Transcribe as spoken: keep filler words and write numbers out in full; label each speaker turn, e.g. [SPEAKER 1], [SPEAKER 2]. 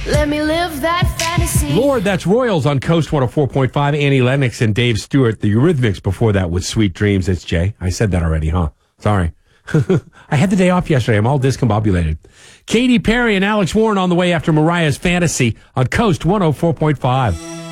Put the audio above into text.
[SPEAKER 1] Let me live that fantasy.
[SPEAKER 2] Lord, that's Royals on Coast one oh four point five. Annie Lennox and Dave Stewart. The Eurythmics before that with Sweet Dreams. It's Jay. I said that already, huh? Sorry. I had the day off yesterday. I'm all discombobulated. Katy Perry and Alex Warren on the way after Mariah's Fantasy on Coast one oh four point five.